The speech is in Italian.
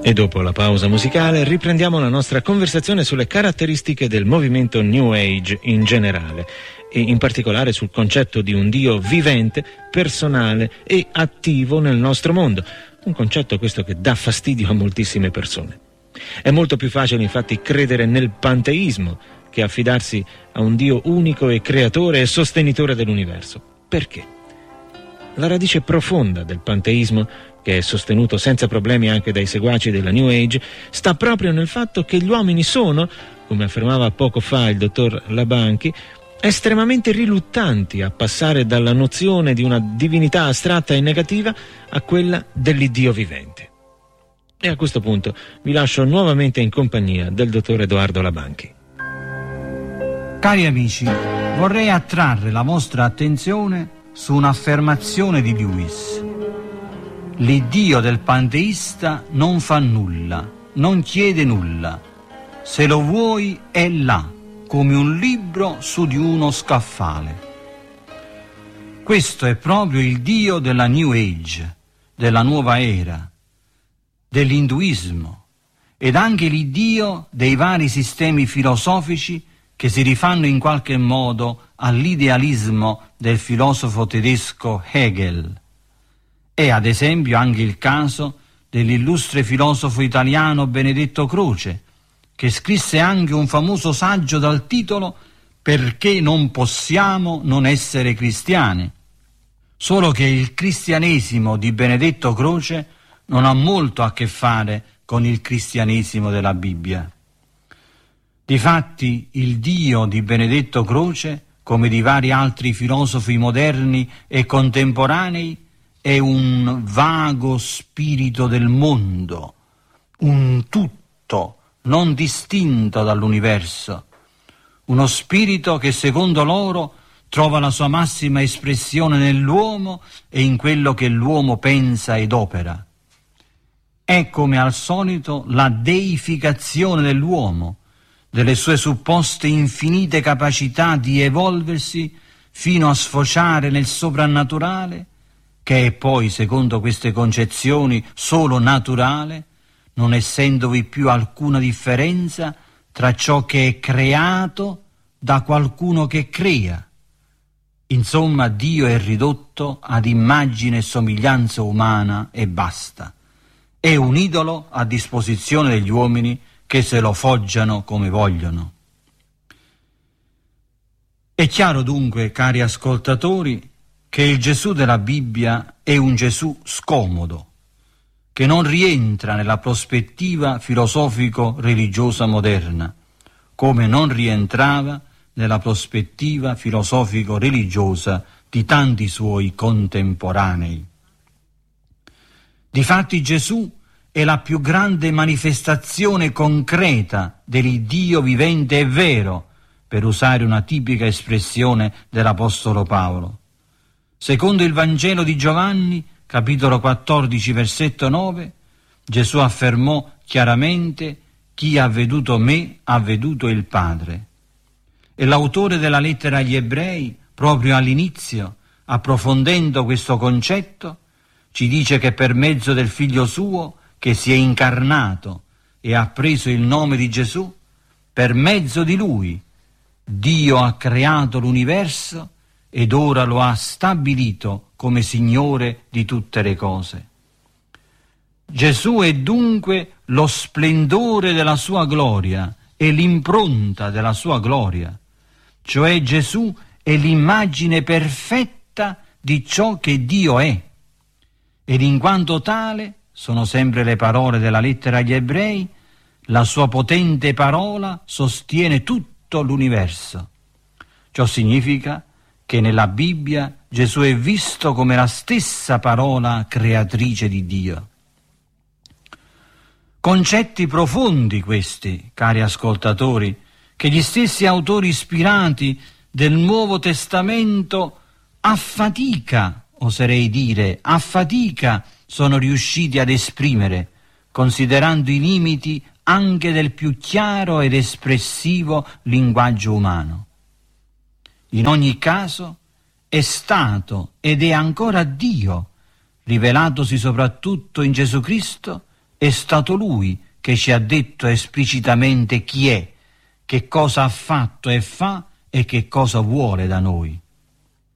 E dopo la pausa musicale riprendiamo la nostra conversazione sulle caratteristiche del movimento New Age in generale e in particolare sul concetto di un Dio vivente, personale e attivo nel nostro mondo. Un concetto questo che dà fastidio a moltissime persone. È molto più facile infatti credere nel panteismo che affidarsi a un Dio unico e creatore e sostenitore dell'universo. Perché? La radice profonda del panteismo, che è sostenuto senza problemi anche dai seguaci della New Age, sta proprio nel fatto che gli uomini sono, come affermava poco fa il dottor Labanchi, estremamente riluttanti a passare dalla nozione di una divinità astratta e negativa a quella dell'Iddio vivente. E a questo punto vi lascio nuovamente in compagnia del dottor Edoardo Labanchi. Cari amici, vorrei attrarre la vostra attenzione su un'affermazione di Lewis. L'Iddio del panteista non fa nulla, non chiede nulla. Se lo vuoi è là, come un libro su di uno scaffale. Questo è proprio il Dio della New Age, della nuova era, dell'induismo ed anche l'Iddio dei vari sistemi filosofici che si rifanno in qualche modo all'idealismo del filosofo tedesco Hegel. È ad esempio anche il caso dell'illustre filosofo italiano Benedetto Croce, che scrisse anche un famoso saggio dal titolo «Perché non possiamo non essere cristiani?». Solo che il cristianesimo di Benedetto Croce non ha molto a che fare con il cristianesimo della Bibbia. Difatti il Dio di Benedetto Croce, come di vari altri filosofi moderni e contemporanei, è un vago spirito del mondo, un tutto non distinto dall'universo, uno spirito che secondo loro trova la sua massima espressione nell'uomo e in quello che l'uomo pensa ed opera. È come al solito la deificazione dell'uomo, delle sue supposte infinite capacità di evolversi fino a sfociare nel soprannaturale, che è poi, secondo queste concezioni, solo naturale, non essendovi più alcuna differenza tra ciò che è creato da qualcuno che crea. Insomma, Dio è ridotto ad immagine e somiglianza umana e basta. È un idolo a disposizione degli uomini che se lo foggiano come vogliono. È chiaro dunque, cari ascoltatori, che il Gesù della Bibbia è un Gesù scomodo, che non rientra nella prospettiva filosofico-religiosa moderna, come non rientrava nella prospettiva filosofico-religiosa di tanti suoi contemporanei. Difatti Gesù è la più grande manifestazione concreta dell'Iddio vivente e vero, per usare una tipica espressione dell'Apostolo Paolo. Secondo il Vangelo di Giovanni, capitolo 14, versetto 9, Gesù affermò chiaramente: «Chi ha veduto me ha veduto il Padre». E l'autore della lettera agli Ebrei, proprio all'inizio, approfondendo questo concetto, ci dice che per mezzo del Figlio suo, che si è incarnato e ha preso il nome di Gesù, per mezzo di lui Dio ha creato l'universo ed ora lo ha stabilito come Signore di tutte le cose. Gesù è dunque lo splendore della sua gloria e l'impronta della sua gloria, cioè Gesù è l'immagine perfetta di ciò che Dio è, ed in quanto tale, sono sempre le parole della lettera agli Ebrei, la sua potente parola sostiene tutto l'universo. Ciò significa che nella Bibbia Gesù è visto come la stessa parola creatrice di Dio. Concetti profondi questi, cari ascoltatori, che gli stessi autori ispirati del Nuovo Testamento a fatica, oserei dire, a fatica sono riusciti ad esprimere, considerando i limiti anche del più chiaro ed espressivo linguaggio umano. In ogni caso è stato ed è ancora Dio, rivelatosi soprattutto in Gesù Cristo, È stato Lui che ci ha detto esplicitamente chi è, che cosa ha fatto e fa e che cosa vuole da noi.